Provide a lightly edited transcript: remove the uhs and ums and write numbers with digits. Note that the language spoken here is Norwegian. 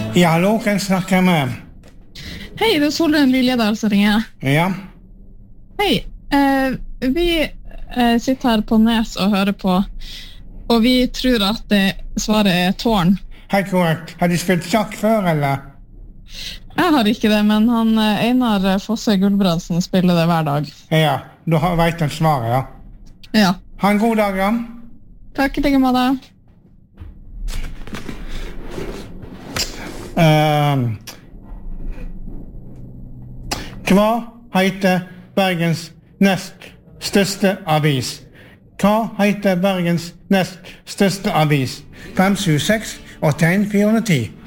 Ja, hallo, kan jeg snakke med? Hei, det Solrun Liljedal som ringer. Ja. Hei, vi sitter her på Nes og hører på, og vi tror at svaret tårn. Helt korrekt. Har de spilt sjakk før, eller? Jeg har ikke det, men han Einar Fosse Gulbrandsen spiller det hver dag. Ja, du vet han svaret, ja. Ja. Ha en god dag, ja. Takk i like måte. Hva heter Bergens nest største avis? Hva heter Bergens nest største avis? 576 81 410.